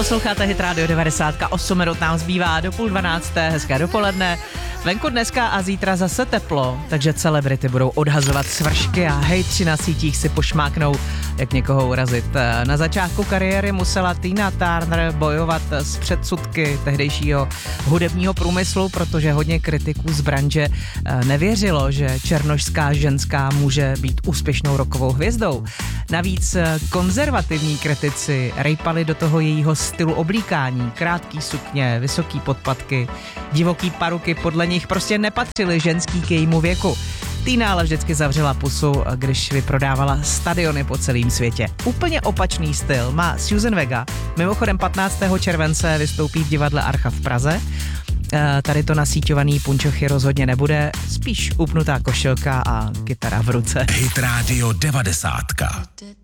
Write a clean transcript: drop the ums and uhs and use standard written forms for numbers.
Posloucháte Hit Radio 90, 8 minut nám zbývá do 11:30, hezké dopoledne. Venku dneska a zítra zase teplo, takže celebrity budou odhazovat svršky a hejtři na sítích si pošmáknou, jak někoho urazit. Na začátku kariéry musela Tina Turner bojovat s předsudky tehdejšího hudebního průmyslu, protože hodně kritiků z branže nevěřilo, že černošská ženská může být úspěšnou rockovou hvězdou. Navíc konzervativní kritici rejpali do toho jejího stylu oblíkání, krátký sukně, vysoký podpatky, divoký paruky, podle nich prostě nepatřily ženský k jejímu věku. Tina ale vždycky zavřela pusu, když vyprodávala stadiony po celém světě. Úplně opačný styl má Suzanne Vega. Mimochodem 15. července vystoupí v divadle Archa v Praze. Tady to nasíťovaný punčochy rozhodně nebude, spíš upnutá košilka a kytara v ruce. Hit Radio 90.